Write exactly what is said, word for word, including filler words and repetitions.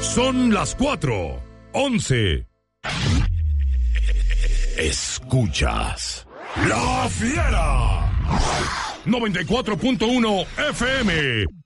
Son las cuatro, once. Escuchas La Fiera. noventa y cuatro punto uno F M.